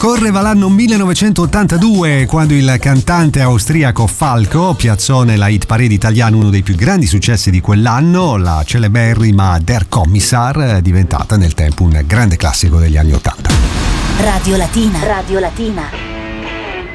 Correva l'anno 1982 quando il cantante austriaco Falco piazzò nella hit parade italiana uno dei più grandi successi di quell'anno, la celeberrima Der Kommissar, diventata nel tempo un grande classico degli anni '80. Radio Latina. Radio Latina.